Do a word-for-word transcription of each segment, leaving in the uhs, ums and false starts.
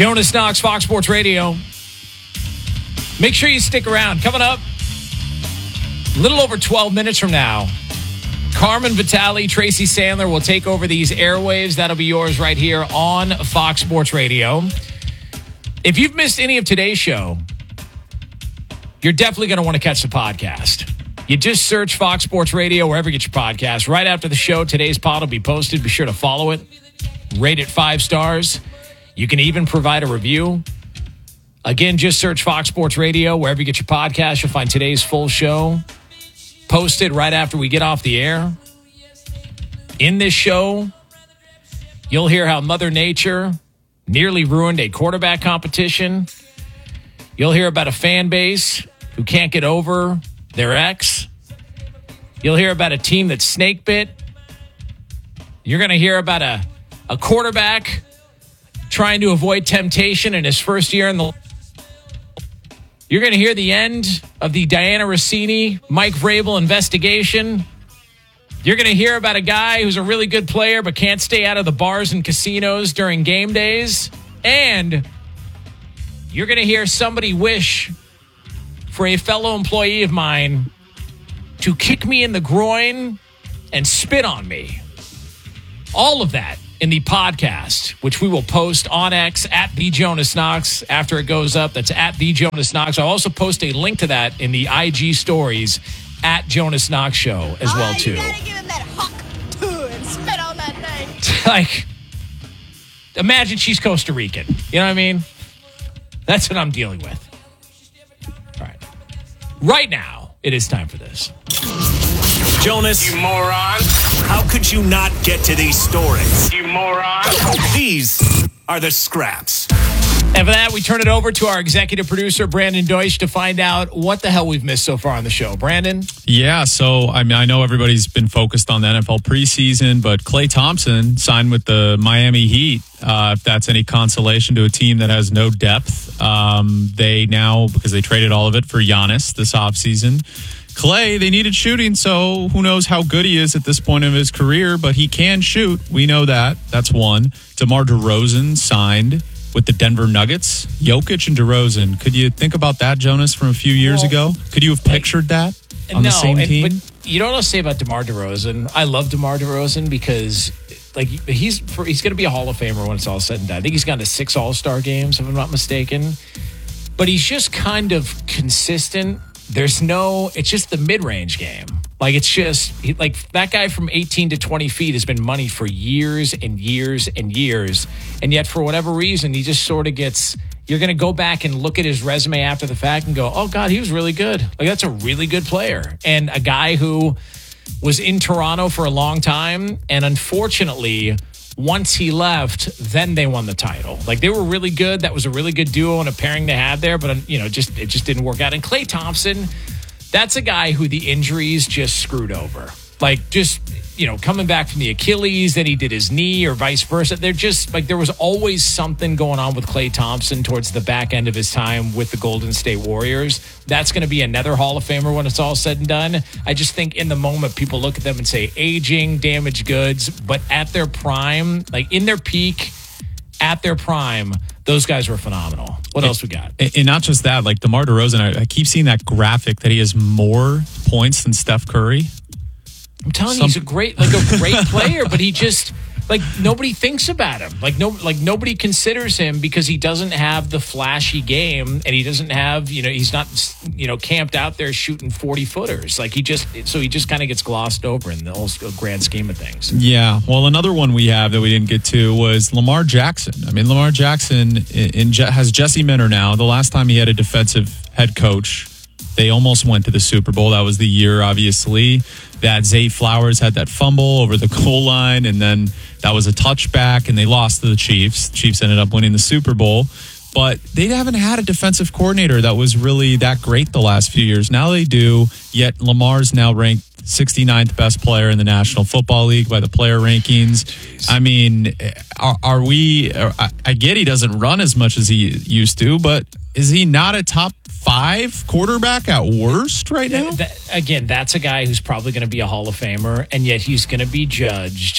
Jonas Knox, Fox Sports Radio. Make sure you stick around. Coming up, a little over twelve minutes from now, Carmen Vitale, Tracy Sandler will take over these airwaves. That'll be yours right here on Fox Sports Radio. If you've missed any of today's show, you're definitely going to want to catch the podcast. You just search Fox Sports Radio wherever you get your podcast. Right after the show, today's pod will be posted. Be sure to follow it. Rate it five stars. You can even provide a review. Again, just search Fox Sports Radio wherever you get your podcast. You'll find today's full show posted right after we get off the air. In this show, you'll hear how Mother Nature nearly ruined a quarterback competition. You'll hear about a fan base who can't get over their ex. You'll hear about a team that's snake bit. You're going to hear about a, a quarterback trying to avoid temptation in his first year in the... You're going to hear the end of the Diana Rossini, Mike Vrabel investigation. You're going to hear about a guy who's a really good player but can't stay out of the bars and casinos during game days. And you're going to hear somebody wish for a fellow employee of mine to kick me in the groin and spit on me. All of that in the podcast, which we will post on X at The Jonas Knox after it goes up. That's at The Jonas Knox. I'll also post a link to that in the I G stories at Jonas Knox Show as well, too. You gotta give him that huck, too, and spit on that thing. Like, imagine she's Costa Rican. You know what I mean? That's what I'm dealing with. All right. Right now, it is time for this. Jonas, you moron. How could you not get to these stories? You moron. These are the scraps. And for that, we turn it over to our executive producer, Brandon Deutsch, to find out what the hell we've missed so far on the show. Brandon? Yeah, so I mean, I know everybody's been focused on the N F L preseason, but Klay Thompson signed with the Miami Heat. Uh, if that's any consolation to a team that has no depth, um, they now, because they traded all of it for Giannis this offseason, Klay, they needed shooting, so who knows how good he is at this point of his career, but he can shoot. We know that. That's one. DeMar DeRozan signed with the Denver Nuggets. Jokic and DeRozan. Could you think about that, Jonas, from a few years well, ago? Could you have pictured that on no, the same and, team? But you know what I'll say about DeMar DeRozan? I love DeMar DeRozan because like he's he's going to be a Hall of Famer when it's all said and done. I think he's gone to six All-Star games, if I'm not mistaken. But he's just kind of consistent. There's no, it's just the mid-range game. Like, it's just, like, that guy from eighteen to twenty feet has been money for years and years and years. And yet, for whatever reason, he just sort of gets, you're going to go back and look at his resume after the fact and go, oh, God, he was really good. Like, that's a really good player. And a guy who was in Toronto for a long time. And unfortunately, once he left, then they won the title. Like, they were really good. That was a really good duo and a pairing they had there, but, you know, just it just didn't work out. And Klay Thompson, that's a guy who the injuries just screwed over. Like, just, you know, coming back from the Achilles, then he did his knee or vice versa. They're just, like, there was always something going on with Klay Thompson towards the back end of his time with the Golden State Warriors. That's going to be another Hall of Famer when it's all said and done. I just think in the moment, people look at them and say aging, damaged goods, but at their prime, like in their peak, at their prime, those guys were phenomenal. What and, else we got? And not just that, like DeMar DeRozan, I, I keep seeing that graphic that he has more points than Steph Curry. I'm telling Some... you, he's a great, like a great player, but he just, like, nobody thinks about him. Like, no, like nobody considers him because he doesn't have the flashy game, and he doesn't have, you know, he's not, you know, camped out there shooting forty footers. Like, he just, so he just kind of gets glossed over in the whole grand scheme of things. Yeah. Well, another one we have that we didn't get to was Lamar Jackson. I mean, Lamar Jackson in, in, has Jesse Minter now. The last time he had a defensive head coach, they almost went to the Super Bowl. That was the year, obviously, that Zay Flowers had that fumble over the goal line, and then that was a touchback, and they lost to the Chiefs. The Chiefs ended up winning the Super Bowl. But they haven't had a defensive coordinator that was really that great the last few years. Now they do, yet Lamar's now ranked sixty-ninth best player in the National Football League by the player rankings. Jeez. I mean, are, are we... Are, I get he doesn't run as much as he used to, but is he not a top five quarterback at worst right now? That, again, that's a guy who's probably going to be a Hall of Famer, and yet he's going to be judged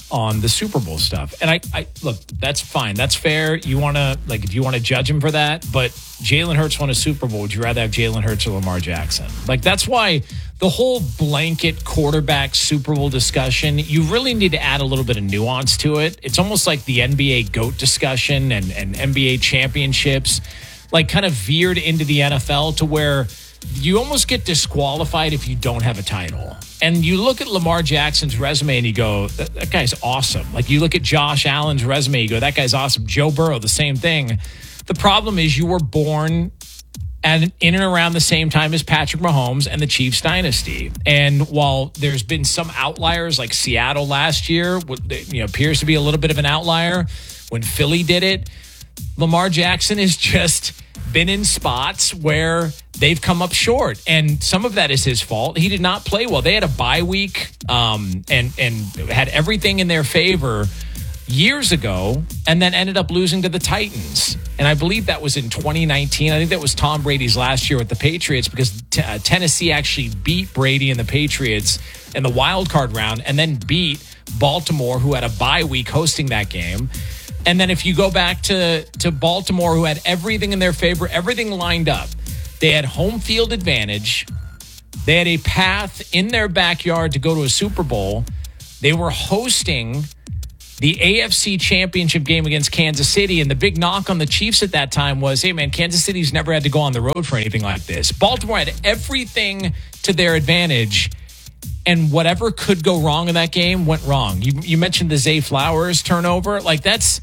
on the Super Bowl stuff. And I, I look, that's fine. That's fair. You want to, like, if you want to judge him for that, but Jalen Hurts won a Super Bowl. Would you rather have Jalen Hurts or Lamar Jackson? Like, that's why the whole blanket quarterback Super Bowl discussion, you really need to add a little bit of nuance to it. It's almost like the N B A GOAT discussion and, and N B A championships, like, kind of veered into the N F L to where you almost get disqualified if you don't have a title. And you look at Lamar Jackson's resume and you go, that, that guy's awesome. Like, you look at Josh Allen's resume, you go, that guy's awesome. Joe Burrow, the same thing. The problem is you were born at, in and around the same time as Patrick Mahomes and the Chiefs dynasty. And while there's been some outliers like Seattle last year, you know, appears to be a little bit of an outlier when Philly did it, Lamar Jackson has just been in spots where they've come up short, and some of that is his fault. He did not play well. They had a bye week um, and and had everything in their favor years ago, and then ended up losing to the Titans. And I believe that was in twenty nineteen. I think that was Tom Brady's last year with the Patriots, because t- uh, Tennessee actually beat Brady and the Patriots in the wild card round, and then beat Baltimore, who had a bye week hosting that game. And then if you go back to, to Baltimore, who had everything in their favor, everything lined up. They had home field advantage. They had a path in their backyard to go to a Super Bowl. They were hosting the A F C Championship game against Kansas City. And the big knock on the Chiefs at that time was, hey, man, Kansas City's never had to go on the road for anything like this. Baltimore had everything to their advantage. And whatever could go wrong in that game went wrong. You, you mentioned the Zay Flowers turnover. Like, that's...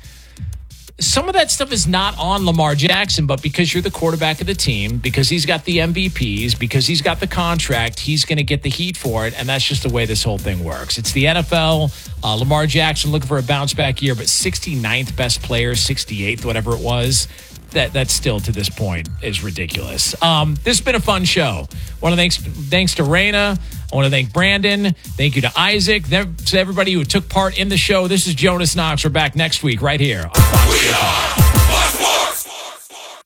Some of that stuff is not on Lamar Jackson, but because you're the quarterback of the team, because he's got the M V Ps, because he's got the contract, he's going to get the heat for it, and that's just the way this whole thing works. It's the N F L. Uh, Lamar Jackson looking for a bounce-back year, but sixty-ninth best player, sixty-eighth, whatever it was. That that still, to this point, is ridiculous. Um, this has been a fun show. I want to thanks thanks to Raina. I want to thank Brandon. Thank you to Isaac. To everybody who took part in the show. This is Jonas Knox. We're back next week right here on Fox We Sports. are Fox Sports.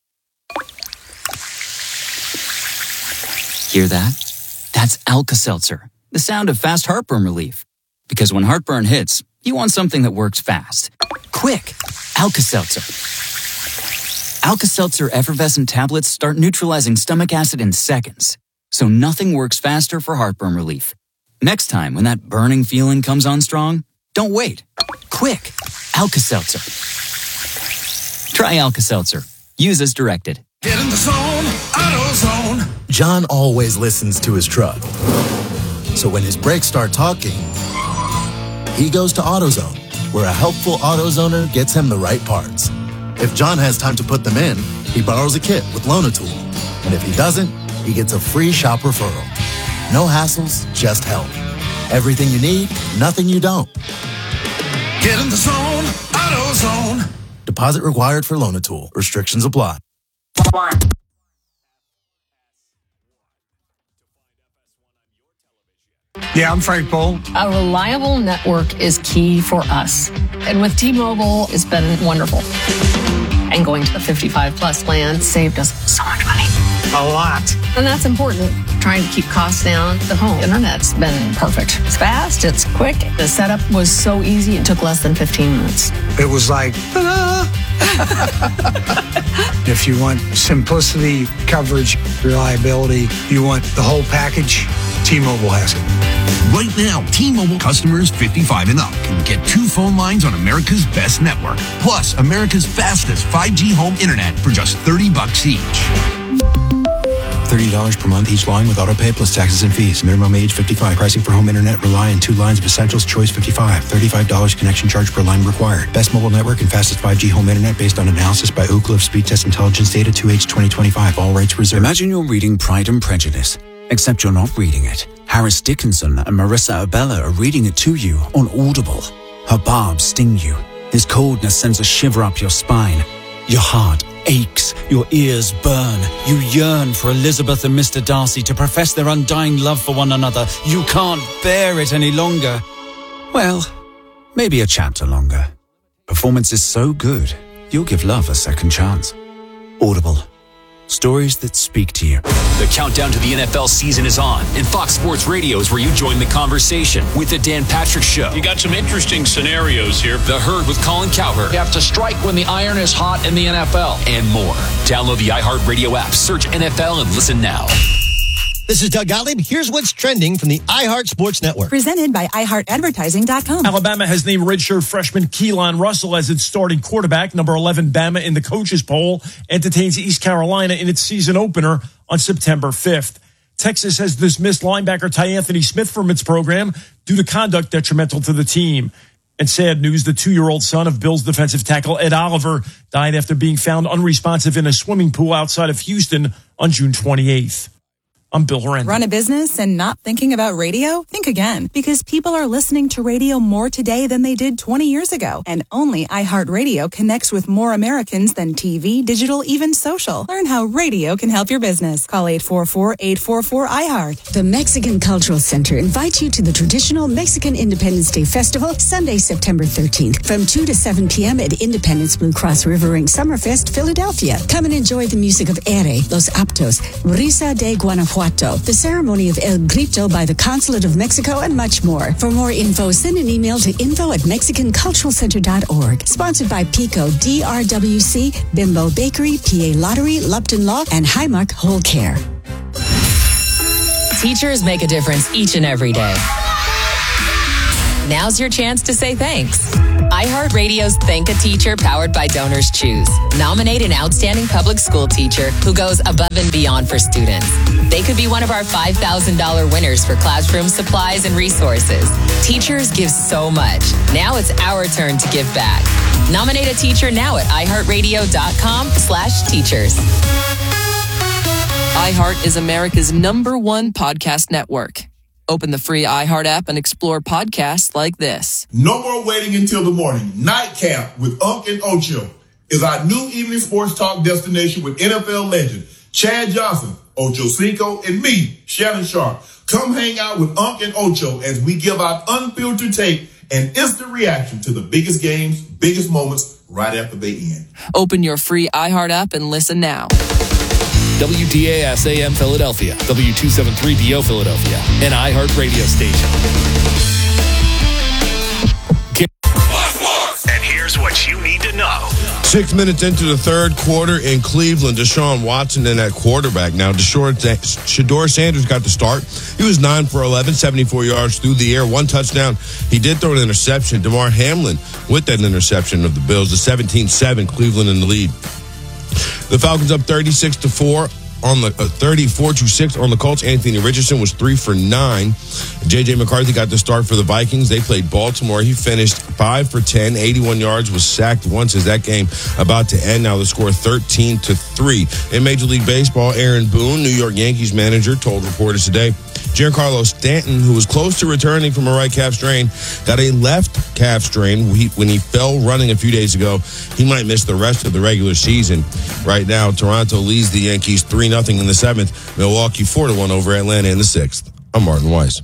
Hear that? That's Alka-Seltzer, the sound of fast heartburn relief. Because when heartburn hits, you want something that works fast. Quick, Alka-Seltzer. Alka-Seltzer effervescent tablets start neutralizing stomach acid in seconds. So nothing works faster for heartburn relief. Next time, when that burning feeling comes on strong, don't wait. Quick, Alka-Seltzer. Try Alka-Seltzer. Use as directed. Get in the zone, AutoZone. John always listens to his truck. So when his brakes start talking, he goes to AutoZone, where a helpful AutoZoner gets him the right parts. If John has time to put them in, he borrows a kit with Loan-A-Tool. And if he doesn't, he gets a free shop referral. No hassles, just help. Everything you need, nothing you don't. Get in the zone, AutoZone. Deposit required for Loan-A-Tool. Restrictions apply. Yeah, I'm Frank Bowl. A reliable network is key for us. And with T-Mobile, it's been wonderful. And going to the fifty-five plus plan saved us so much money. A lot. And that's important. Trying to keep costs down. The home internet's been perfect. It's fast, it's quick. The setup was so easy, it took less than fifteen minutes. It was like, ta-da! If you want simplicity, coverage, reliability, you want the whole package, T-Mobile has it. Right now, T-Mobile customers fifty-five and up can get two phone lines on America's best network, plus America's fastest five G home internet for just thirty bucks each. thirty dollars per month each line with autopay plus taxes and fees. Minimum age fifty-five. Pricing for home internet rely on two lines of Essentials Choice fifty-five. thirty-five dollars connection charge per line required. Best mobile network and fastest five G home internet based on analysis by Oak Cliff Speed Test Intelligence Data two H twenty twenty-five. All rights reserved. Imagine you're reading Pride and Prejudice, except you're not reading it. Harris Dickinson and Marissa Abella are reading it to you on Audible. Her barbs sting you. His coldness sends a shiver up your spine. Your heart aches, your ears burn. You yearn for Elizabeth and Mister Darcy to profess their undying love for one another. You can't bear it any longer. Well, maybe a chapter longer. Performance is so good, you'll give love a second chance. Audible. Stories that speak to you. The countdown to the N F L season is on, and Fox Sports Radio is where you join the conversation with the Dan Patrick Show. You got some interesting scenarios here. The Herd with Colin Cowherd. You have to strike when the iron is hot in the N F L. And more. Download the iHeartRadio app, search N F L, and listen now. This is Doug Gottlieb. Here's what's trending from the iHeart Sports Network. Presented by i heart advertising dot com. Alabama has named redshirt freshman Keelan Russell as its starting quarterback. Number eleven, Bama in the coaches poll entertains East Carolina in its season opener on September fifth. Texas has dismissed linebacker Ty Anthony Smith from its program due to conduct detrimental to the team. And sad news, the two-year-old son of Bills defensive tackle Ed Oliver died after being found unresponsive in a swimming pool outside of Houston on June twenty-eighth. I'm Bill Horan. Run a business and not thinking about radio? Think again, because people are listening to radio more today than they did twenty years ago. And only iHeartRadio connects with more Americans than T V, digital, even social. Learn how radio can help your business. Call eight four four, eight four four, I heart. The Mexican Cultural Center invites you to the traditional Mexican Independence Day Festival, Sunday, September thirteenth, from two to seven p.m. at Independence Blue Cross River Ring Summerfest, Philadelphia. Come and enjoy the music of Ere, Los Aptos, Risa de Guanajuato, the ceremony of El Grito by the Consulate of Mexico, and much more. For more info, send an email to info at mexican cultural center dot org. Sponsored by Pico, D R W C, Bimbo Bakery, P A Lottery, Lupton Law, and Highmark Whole Care. Teachers make a difference each and every day. Now's your chance to say thanks. iHeartRadio's Thank a Teacher, powered by Donors Choose. Nominate an outstanding public school teacher who goes above and beyond for students. They could be one of our five thousand dollars winners for classroom supplies and resources. Teachers give so much. Now it's our turn to give back. Nominate a teacher now at iHeartRadio.com slash teachers. iHeart is America's number one podcast network. Open the free iHeart app and explore podcasts like this. No more waiting until the morning. Nightcap with Unc and Ocho is our new evening sports talk destination with N F L legend Chad Johnson, Ocho Cinco, and me, Shannon Sharp. Come hang out with Unc and Ocho as we give out unfiltered tape and instant reaction to the biggest games, biggest moments right after they end. Open your free iHeart app and listen now. W D A S A M Philadelphia, W two seventy-three D O Philadelphia, an iHeart radio station. And here's what you need to know. Six minutes into the third quarter in Cleveland, Deshaun Watson in that quarterback. Now, Shedeur Sanders got the start. He was nine for eleven, seventy-four yards through the air, one touchdown. He did throw an interception. DeMar Hamlin with that interception of the Bills, the seventeen seven, Cleveland in the lead. The Falcons up thirty-six to four on the uh, thirty-four to six on the Colts. Anthony Richardson was three for nine. J J McCarthy got the start for the Vikings. They played Baltimore. He finished five for ten, eighty-one yards, was sacked once as that game about to end. Now the score thirteen to three. In Major League Baseball, Aaron Boone, New York Yankees manager, told reporters today Giancarlo Stanton, who was close to returning from a right calf strain, got a left calf strain when he fell running a few days ago. He might miss the rest of the regular season. Right now, Toronto leads the Yankees three nothing in the seventh. Milwaukee four to one over Atlanta in the sixth. I'm Martin Weiss.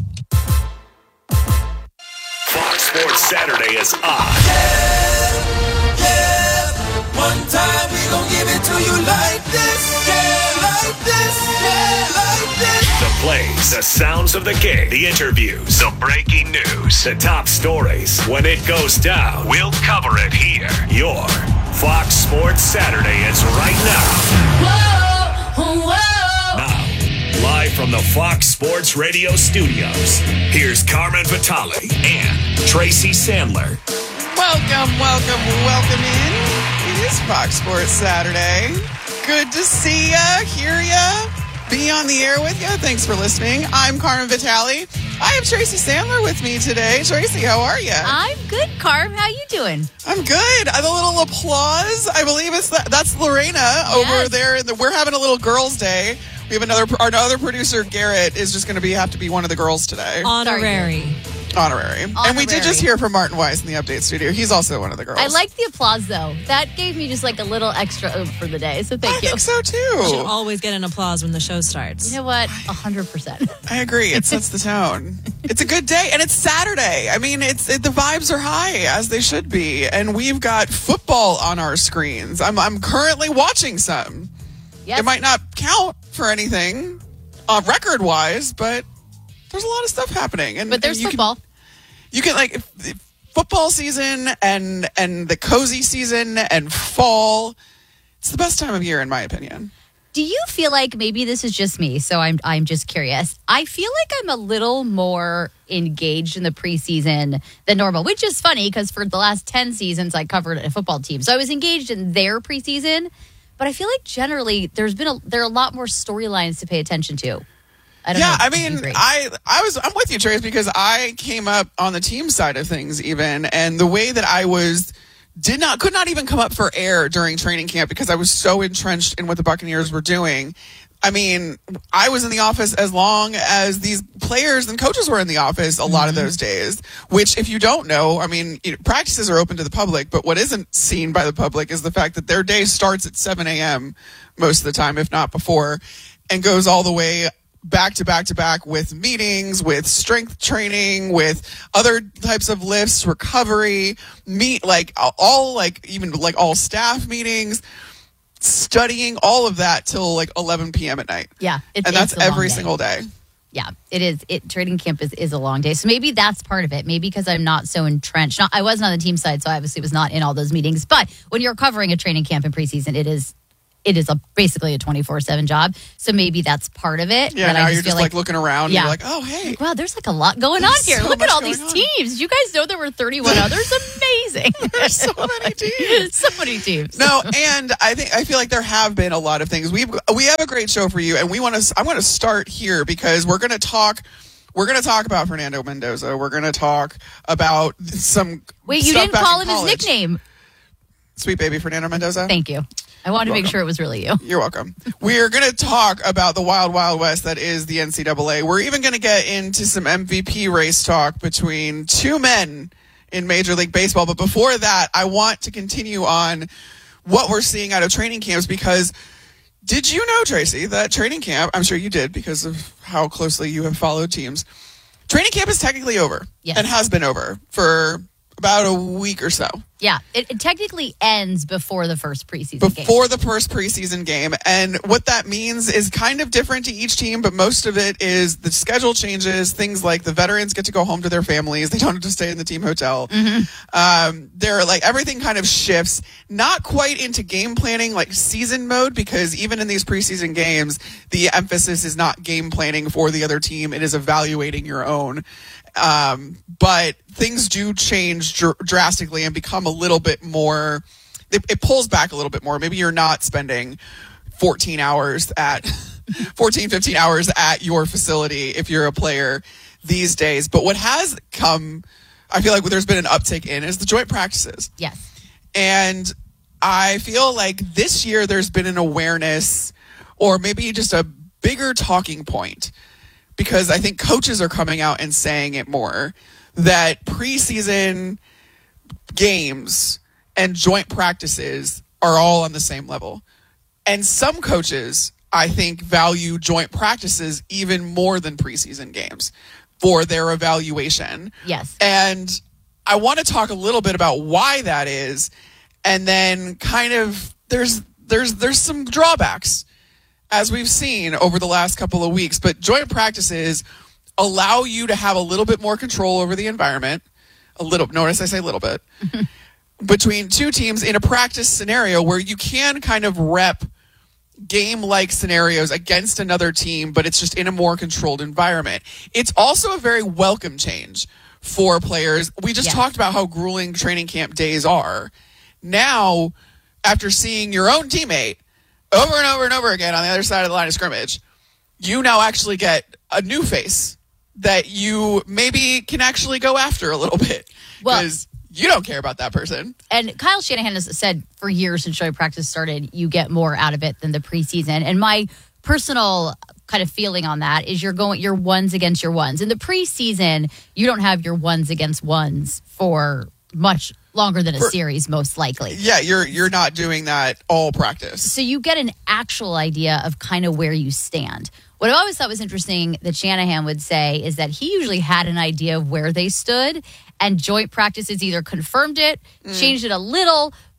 Fox Sports Saturday is on. Yeah, yeah. One time we gon' give it to you like this. Yeah, like this. Yeah, like this. The plays, the sounds of the game, the interviews, the breaking news, the top stories. When it goes down, we'll cover it here. Your Fox Sports Saturday is right now. Whoa, whoa. Now, live from the Fox Sports Radio studios, here's Carmen Vitale and Tracy Sandler. Welcome, welcome, welcome in. It is Fox Sports Saturday. Good to see ya, hear ya, be on the air with ya. Thanks for listening. I'm Carmen Vitale. I have Tracy Sandler with me today. Tracy, how are you? I'm good, Carm. How you doing? I'm good. I have a little applause. I believe it's that, that's Lorena yes. over there. In the, we're having a little girls' day. We have another. Our other producer, Garrett, is just going to be have to be one of the girls today. Honorary. Honorary. Honorary. And we did just hear from Martin Weiss in the update studio. He's also one of the girls. I like the applause, though. That gave me just like a little extra oomph for the day, so thank I you. I think so, too. You should always get an applause when the show starts. You know what? one hundred percent. I agree. It sets the tone. It's a good day, and it's Saturday. I mean, it's it, the vibes are high, as they should be, and we've got football on our screens. I'm I'm currently watching some. It might not count for anything uh, record-wise, but there's a lot of stuff happening. And, but there's and you football. Can, you can, like, if, if football season and and the cozy season and fall, it's the best time of year, in my opinion. Do you feel like, maybe this is just me, so I'm I'm just curious. I feel like I'm a little more engaged in the preseason than normal, which is funny because for the last ten seasons I covered a football team. So I was engaged in their preseason, but I feel like generally there's been a, there are a lot more storylines to pay attention to. I don't yeah, know I mean, I I was I'm with you, Trace, because I came up on the team side of things even, and the way that I was did not could not even come up for air during training camp because I was so entrenched in what the Buccaneers were doing. I mean, I was in the office as long as these players and coaches were in the office a lot mm-hmm. of those days, which if you don't know, I mean, you know, practices are open to the public, but what isn't seen by the public is the fact that their day starts at seven a.m. most of the time, if not before, and goes all the way back to back to back with meetings, with strength training, with other types of lifts, recovery, meet like all like even like all staff meetings, studying, all of that till like eleven p.m. at night. Yeah. It's, and that's it's every day. single day. Yeah, it is. It training camp is, is a long day. So maybe that's part of it. Maybe because I'm not so entrenched. Not, I wasn't on the team side, so I obviously was not in all those meetings. But when you're covering a training camp in preseason, it is It is a basically a twenty-four seven job. So maybe that's part of it. Yeah, now I just you're just like, like looking around yeah. and you're like, oh, hey. Like, wow, there's like a lot going on here. So Look at all these on. teams. Did you guys know there were thirty-one others? Amazing. There's so many teams. so many teams. No, and I think I feel like there have been a lot of things. We we have a great show for you, and we want to. I want to start here because we're going to talk. We're going to talk about Fernando Mendoza. We're going to talk about some. Wait, you stuff didn't back call in him college. his nickname. Sweet baby Fernando Mendoza. Thank you. I wanted to make sure it was really you. You're welcome. We're going to talk about the wild, wild west that is the N C double A. We're even going to get into some M V P race talk between two men in Major League Baseball. But before that, I want to continue on what we're seeing out of training camps because did you know, Tracy, that training camp, I'm sure you did because of how closely you have followed teams, training camp is technically over yes. and has been over for about a week or so. Yeah, it, it technically ends before the first preseason before game. Before the first preseason game. And what that means is kind of different to each team, but most of it is the schedule changes. Things like the veterans get to go home to their families. They don't have to stay in the team hotel. Mm-hmm. Um, they're like, everything kind of shifts, not quite into game planning, like season mode, because even in these preseason games, the emphasis is not game planning for the other team. It is evaluating your own. Um, but things do change dr- drastically and become a little bit more, it, it pulls back a little bit more. Maybe you're not spending fourteen hours at, fourteen, fifteen hours at your facility if you're a player these days. But what has come, I feel like there's been an uptick in is the joint practices. Yes. And I feel like this year there's been an awareness or maybe just a bigger talking point, because I think coaches are coming out and saying it more, that preseason games and joint practices are all on the same level. And some coaches, I think, value joint practices even more than preseason games for their evaluation. Yes. And I want to talk a little bit about why that is, and then kind of there's there's there's some drawbacks, as we've seen over the last couple of weeks. But joint practices allow you to have a little bit more control over the environment. A little, notice I say a little bit, between two teams in a practice scenario where you can kind of rep game-like scenarios against another team, but it's just in a more controlled environment. It's also a very welcome change for players. We just yes. talked about how grueling training camp days are. Now, after seeing your own teammate over and over and over again on the other side of the line of scrimmage, you now actually get a new face that you maybe can actually go after a little bit, because well, you don't care about that person. And Kyle Shanahan has said for years since joint practice started, you get more out of it than the preseason. And my personal kind of feeling on that is you're going your ones against your ones. In the preseason, you don't have your ones against ones for much longer than a for, series, most likely. Yeah, you're you're not doing that all practice. So you get an actual idea of kind of where you stand. What I always thought was interesting that Shanahan would say is that he usually had an idea of where they stood, and joint practices either confirmed it, mm. changed it a little,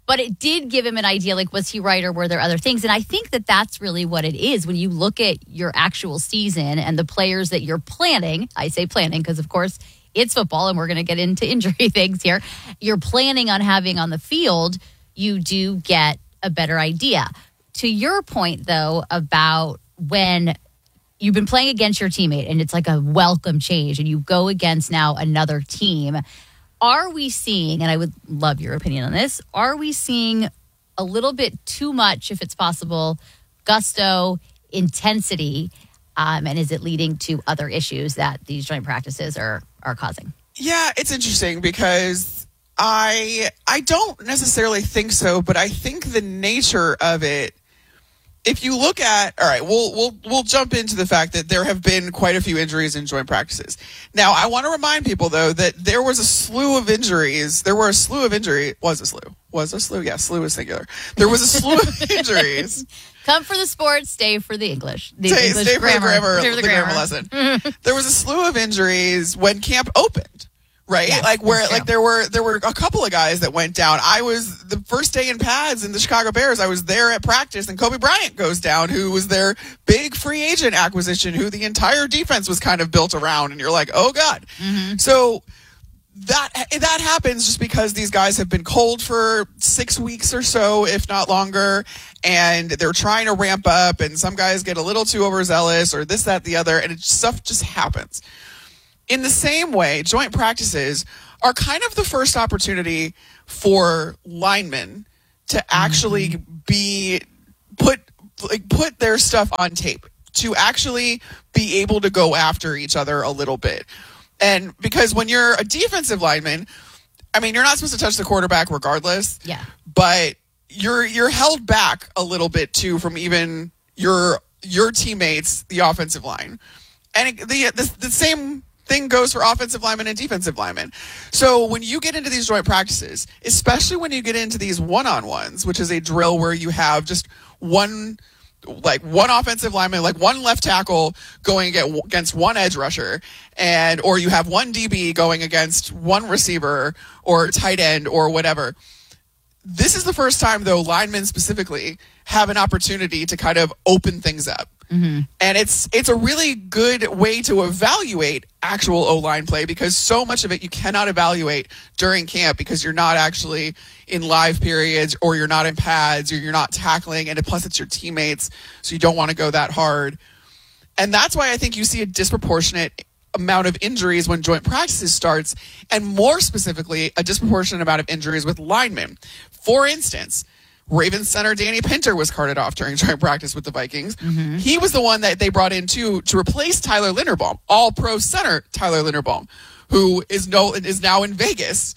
But it did give him an idea, like, was he right or were there other things? And I think that that's really what it is. When you look at your actual season and the players that you're planning, I say planning because, of course, it's football and we're going to get into injury things here. You're planning on having on the field, you do get a better idea. To your point, though, about when you've been playing against your teammate and it's like a welcome change and you go against now another team, are we seeing, and I would love your opinion on this, are we seeing a little bit too much, if it's possible, gusto, intensity, um, and is it leading to other issues that these joint practices are are causing? Yeah, it's interesting because I I don't necessarily think so, but I think the nature of it, if you look at, all right, we'll we'll we'll jump into the fact that there have been quite a few injuries in joint practices. Now, I want to remind people though that there was a slew of injuries. There were a slew of injuries. Was a slew? Was a slew? Yeah, slew is singular. There was a slew of injuries. Come for the sports, stay for the English. The stay, English stay grammar. for the grammar, stay for the the grammar, grammar. lesson. There was a slew of injuries when camp opened. Right? Yes, like where that's like true. there were there were a couple of guys that went down. I was the first day in pads in the Chicago Bears, I was there at practice and Kobe Bryant goes down, who was their big free agent acquisition, who the entire defense was kind of built around, and you're like, "Oh God." Mm-hmm. So that that happens just because these guys have been cold for six weeks or so, if not longer, and they're trying to ramp up, and some guys get a little too overzealous or this, that, the other, and it, stuff just happens. In the same way, joint practices are kind of the first opportunity for linemen to actually mm-hmm. be put like put their stuff on tape, to actually be able to go after each other a little bit. And because when you're a defensive lineman, I mean, you're not supposed to touch the quarterback regardless. Yeah. But you're you're held back a little bit too from even your your teammates, the offensive line. And it, the, the the same thing goes for offensive linemen and defensive linemen. So when you get into these joint practices, especially when you get into these one-on-ones, which is a drill where you have just one, like one offensive lineman, like one left tackle going against one edge rusher, and or you have one D B going against one receiver or tight end or whatever. This is the first time, though, linemen specifically have an opportunity to kind of open things up. Mm-hmm. And it's it's a really good way to evaluate actual O-line play, because so much of it you cannot evaluate during camp because you're not actually in live periods, or you're not in pads, or you're not tackling, and plus it's your teammates, so you don't want to go that hard. And that's why I think you see a disproportionate amount of injuries when joint practices starts, and more specifically, a disproportionate amount of injuries with linemen. For instance, Ravens center Danny Pinter was carted off during joint practice with the Vikings. Mm-hmm. He was the one that they brought in to, to replace Tyler Linderbaum, all-pro center Tyler Linderbaum, who is no is now in Vegas.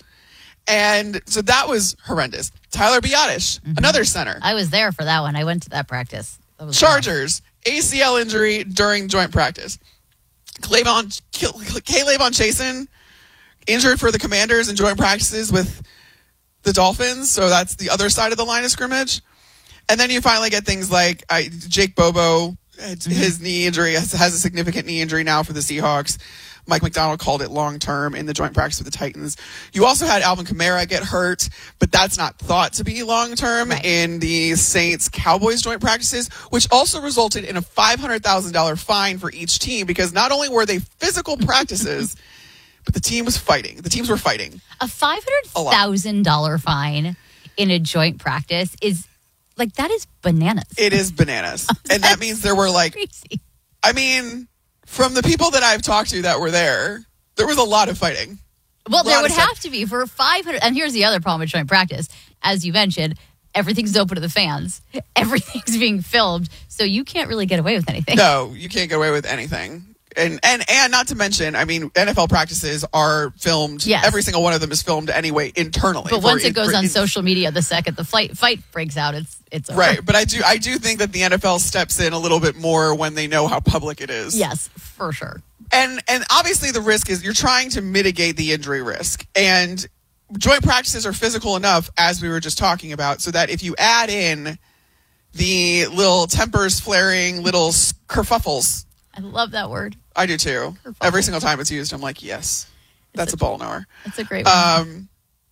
And so that was horrendous. Tyler Biadasz, mm-hmm. another center. I was there for that one. I went to that practice. That was Chargers, nice. A C L injury during joint practice. Clayvon, K'Lavon Chasen, injured for the Commanders in joint practices with the Dolphins, so that's the other side of the line of scrimmage. And then you finally get things like uh, Jake Bobo, mm-hmm. his knee injury, has, has a significant knee injury now for the Seahawks. Mike McDonald called it long-term in the joint practice with the Titans. You also had Alvin Kamara get hurt, but that's not thought to be long-term right. in the Saints-Cowboys joint practices, which also resulted in a five hundred thousand dollars fine for each team, because not only were they physical practices, but the team was fighting. The teams were fighting. A five hundred thousand dollars fine in a joint practice is, like, that is bananas. It is bananas. And that means there were, like, crazy. I mean, from the people that I've talked to that were there, there was a lot of fighting. Well, there would have to be for five hundred. And here's the other problem with joint practice. As you mentioned, everything's open to the fans. Everything's being filmed. So you can't really get away with anything. No, you can't get away with anything. And, and and not to mention, I mean, N F L practices are filmed. Yes. Every single one of them is filmed anyway internally. But once for, it goes for, on in, social media, the second the fight fight breaks out, it's it's over. Right. But I do I do think that the N F L steps in a little bit more when they know how public it is. Yes, for sure. And and obviously the risk is you're trying to mitigate the injury risk. And joint practices are physical enough, as we were just talking about, so that if you add in the little tempers flaring, little kerfuffles. I love that word. I do too. Every single time it's used, I'm like, yes, that's a ball knower. That's a great one. Um,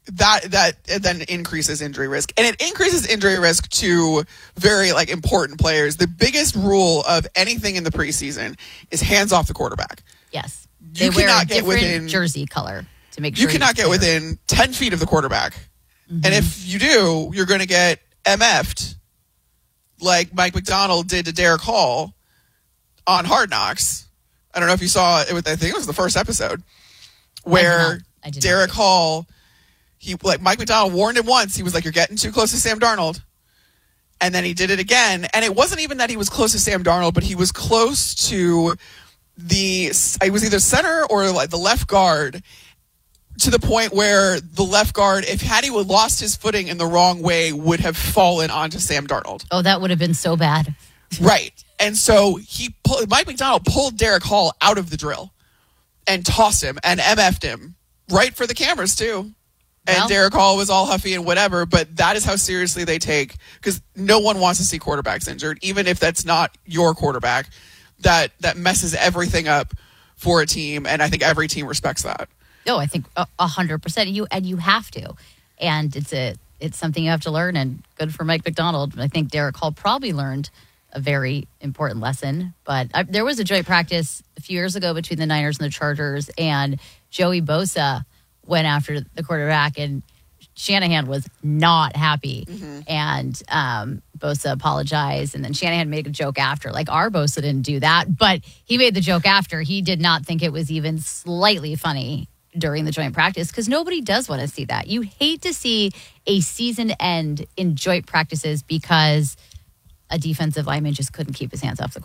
that that then increases injury risk, and it increases injury risk to very like important players. The biggest rule of anything in the preseason is hands off the quarterback. Yes, you they wear cannot a get different within jersey color to make sure you cannot he's get within ten feet of the quarterback, mm-hmm. and if you do, you're going to get M F'd like Mike McDonald did to Derek Hall on Hard Knocks. I don't know if you saw it. With, I think it was the first episode where Derek Hall. He like Mike McDonald warned him once. He was like, "You're getting too close to Sam Darnold," and then he did it again. And it wasn't even that he was close to Sam Darnold, but he was close to the. It was either center or like the left guard, to the point where the left guard, if had he would lost his footing in the wrong way, would have fallen onto Sam Darnold. Oh, that would have been so bad. Right, and so he pulled, Mike McDonald pulled Derek Hall out of the drill and tossed him and M F'd him right for the cameras too. And well, Derek Hall was all huffy and whatever, but that is how seriously they take, because no one wants to see quarterbacks injured, even if that's not your quarterback. That that messes everything up for a team, and I think every team respects that. No, I think a hundred percent. You and you have to, and it's a it's something you have to learn. And good for Mike McDonald. I think Derek Hall probably learned a very important lesson. But I, there was a joint practice a few years ago between the Niners and the Chargers, and Joey Bosa went after the quarterback, and Shanahan was not happy. Mm-hmm. And um, Bosa apologized, and then Shanahan made a joke after. Like, our Bosa didn't do that, but he made the joke after. He did not think it was even slightly funny during the joint practice, because nobody does want to see that. You hate to see a season end in joint practices because a defensive lineman just couldn't keep his hands off the